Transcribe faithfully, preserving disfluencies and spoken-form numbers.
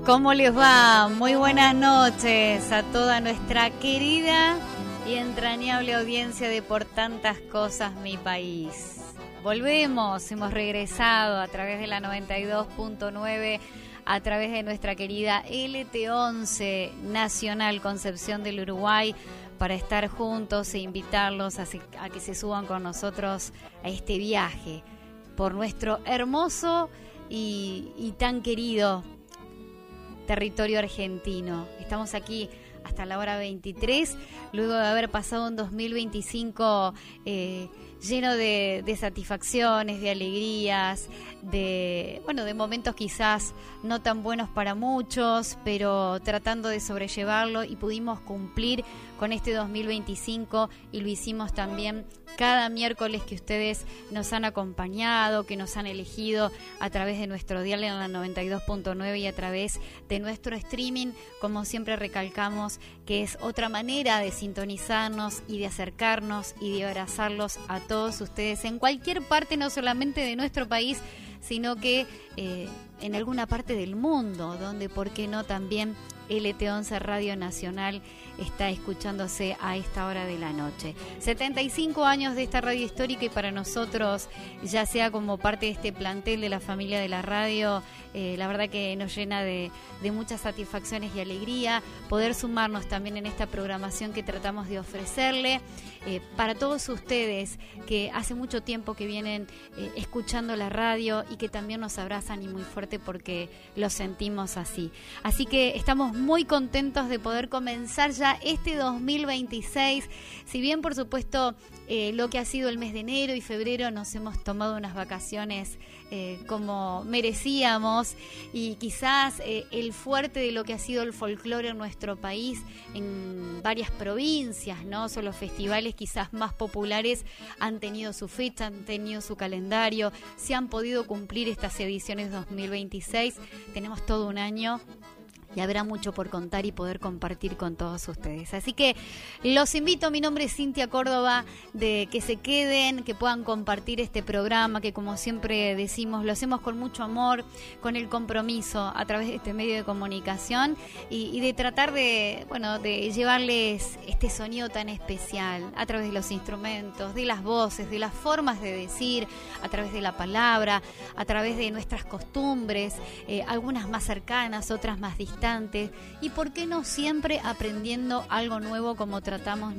¿Cómo les va? Muy buenas noches a toda nuestra querida y entrañable audiencia de Por Tantas Cosas Mi País. Volvemos, hemos regresado a través de la noventa y dos punto nueve, a través de nuestra querida L T once Nacional Concepción del Uruguay, para estar juntos e invitarlos a, se, a que se suban con nosotros a este viaje por nuestro hermoso y, y tan querido territorio argentino. Estamos aquí hasta la hora veintitrés, luego de haber pasado un dos mil veinticinco eh, lleno de, de satisfacciones, de alegrías, de bueno, de momentos quizás no tan buenos para muchos, pero tratando de sobrellevarlo, y pudimos cumplir con este dos mil veinticinco, y lo hicimos también cada miércoles que ustedes nos han acompañado, que nos han elegido a través de nuestro dial en la noventa y dos punto nueve y a través de nuestro streaming, como siempre recalcamos, que es otra manera de sintonizarnos y de acercarnos y de abrazarlos a todos ustedes en cualquier parte, no solamente de nuestro país, sino que eh, en alguna parte del mundo, donde, ¿por qué no?, también L T once Radio Nacional está escuchándose a esta hora de la noche. setenta y cinco años de esta radio histórica, y para nosotros, ya sea como parte de este plantel de la familia de la radio, eh, la verdad que nos llena de, de muchas satisfacciones y alegría poder sumarnos también en esta programación que tratamos de ofrecerle eh, para todos ustedes que hace mucho tiempo que vienen eh, escuchando la radio y que también nos abrazan, y muy fuerte, porque lo sentimos así. Así que estamos muy contentos de poder comenzar ya este dos mil veintiséis. Si bien, por supuesto, eh, lo que ha sido el mes de enero y febrero nos hemos tomado unas vacaciones eh, como merecíamos, y quizás eh, el fuerte de lo que ha sido el folclore en nuestro país, en varias provincias, ¿no? Son los festivales quizás más populares, han tenido su fecha, han tenido su calendario, se han podido cumplir estas ediciones dos mil veintiséis. Tenemos todo un año y habrá mucho por contar y poder compartir con todos ustedes. Así que los invito, mi nombre es Cintia Córdoba, de que se queden, que puedan compartir este programa, que como siempre decimos, lo hacemos con mucho amor, con el compromiso a través de este medio de comunicación, y, y de tratar de, bueno, de llevarles este sonido tan especial a través de los instrumentos, de las voces, de las formas de decir, a través de la palabra, a través de nuestras costumbres, eh, algunas más cercanas, otras más distantes, y por qué no siempre aprendiendo algo nuevo, como tratamos